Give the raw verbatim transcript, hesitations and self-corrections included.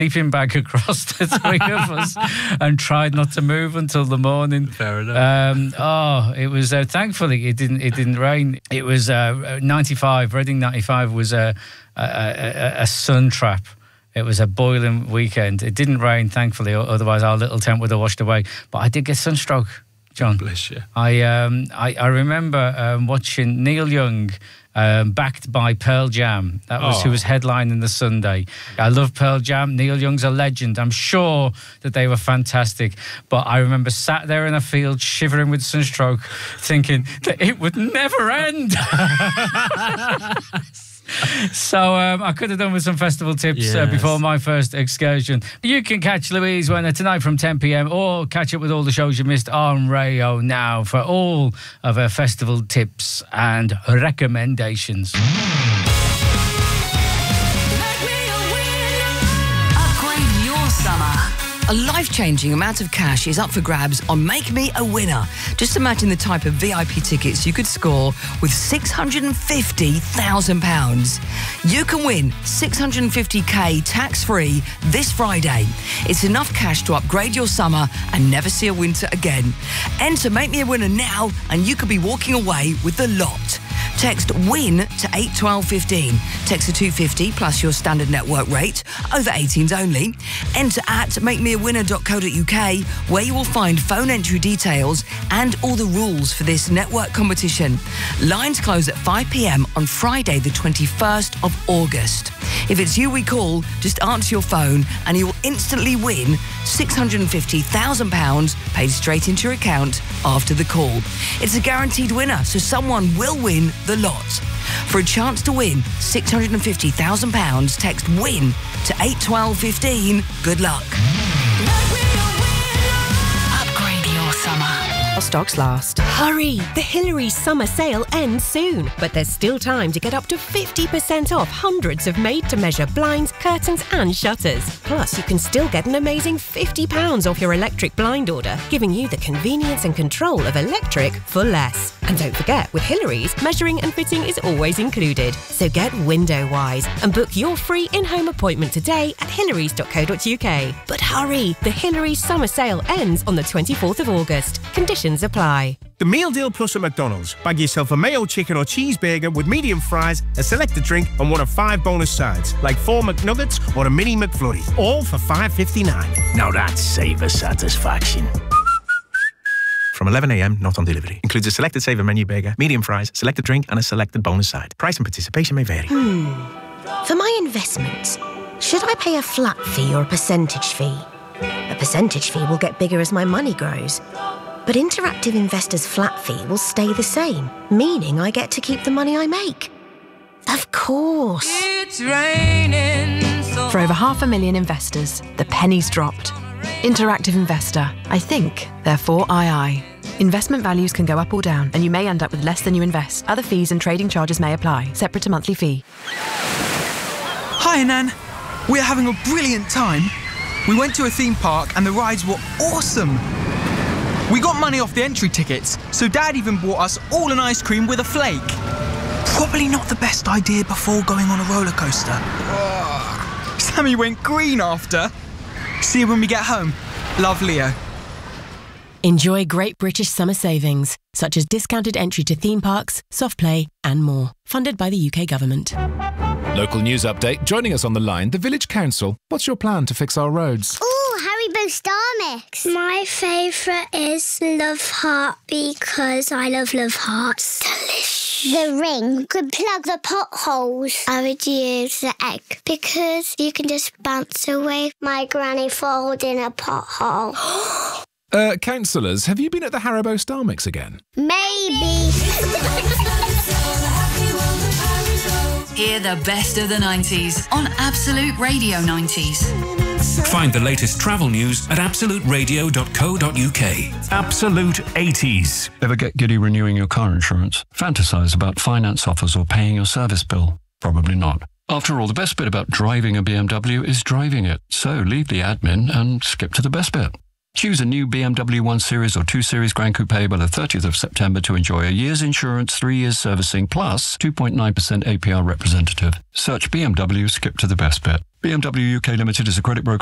sleeping bag across the three of us and tried not to move until the morning. Fair enough. Um, oh, it was uh, thankfully it didn't it didn't rain. It was uh, ninety-five. Reading ninety-five was a a, a a sun trap. It was a boiling weekend. It didn't rain, thankfully, otherwise our little tent would have washed away. But I did get sunstroke, John. Bless you. I um I, I remember um, watching Neil Young. Um, backed by Pearl Jam. That was oh. who was headlining the Sunday. I love Pearl Jam. Neil Young's a legend. I'm sure that they were fantastic. But I remember sat there in a field shivering with sunstroke, thinking that it would never end. So um, I could have done with some festival tips yes. uh, before my first excursion. You can catch Louise Wenner tonight from ten p.m. or catch up with all the shows you missed on Radio Now for all of her festival tips and recommendations. Upgrade your summer. A life-changing amount of cash is up for grabs on Make Me a Winner. Just imagine the type of V I P tickets you could score with six hundred fifty thousand pounds. You can win six hundred fifty thousand tax-free this Friday. It's enough cash to upgrade your summer and never see a winter again. Enter Make Me a Winner now and you could be walking away with the lot. Text WIN to eight twelve fifteen. Text to two fifty plus your standard network rate. Over eighteens only. Enter at make me a winner dot co dot uk where you will find phone entry details and all the rules for this network competition. Lines close at five p.m. on Friday the twenty-first of August. If it's you we call, just answer your phone and you will instantly win six hundred fifty thousand pounds paid straight into your account after the call. It's a guaranteed winner, so someone will win the lot. For a chance to win six hundred fifty thousand pounds, text WIN to eight twelve fifteen. Good luck. Upgrade your summer. Stocks last. Hurry! The Hillary summer sale ends soon, but there's still time to get up to fifty percent off hundreds of made-to-measure blinds, curtains and shutters. Plus, you can still get an amazing fifty pounds off your electric blind order, giving you the convenience and control of electric for less. And don't forget, with Hillary's, measuring and fitting is always included. So get window-wise and book your free in-home appointment today at hillarys dot co dot uk. But hurry! The Hillary summer sale ends on the twenty-fourth of August. Conditions apply. The Meal Deal Plus at McDonald's. Bag yourself a mayo chicken or cheeseburger with medium fries, a selected drink and one of five bonus sides, like four McNuggets or a mini McFlurry, all for five fifty-nine. Now that's savor satisfaction. From eleven a.m, not on delivery. Includes a selected saver menu burger, medium fries, selected drink and a selected bonus side. Price and participation may vary. Hmm. For my investments, should I pay a flat fee or a percentage fee? A percentage fee will get bigger as my money grows. But Interactive Investor's flat fee will stay the same, meaning I get to keep the money I make. Of course. It's raining so For over half a million investors, the penny's dropped. Interactive Investor. I think, therefore I I. Investment values can go up or down, and you may end up with less than you invest. Other fees and trading charges may apply, separate to monthly fee. Hi, Nan. We're having a brilliant time. We went to a theme park and the rides were awesome. We got money off the entry tickets, so Dad even bought us all an ice cream with a flake. Probably not the best idea before going on a roller coaster. Oh, Sammy went green after. See you when we get home. Love, Leo. Enjoy great British summer savings, such as discounted entry to theme parks, soft play and more. Funded by the U K Government. Local news update. Joining us on the line, the Village Council. What's your plan to fix our roads? Ooh, Haribo Star Mix. My favourite is Love Heart because I love Love Hearts. Delicious. The ring could plug the potholes. I would use the egg because you can just bounce away my granny falls in a pothole. Uh, councillors, have you been at the Haribo Star Mix again? Maybe. Hear the best of the nineties on Absolute Radio nineties. Find the latest travel news at absolute radio dot co dot uk. Absolute eighties. Ever get giddy renewing your car insurance? Fantasize about finance offers or paying your service bill? Probably not. After all, the best bit about driving a B M W is driving it. So leave the admin and skip to the best bit. Choose a new B M W one Series or two Series Grand Coupe by the thirtieth of September to enjoy a year's insurance, three years servicing, plus two point nine percent A P R representative. Search B M W, skip to the best bit. B M W U K Limited is a credit broker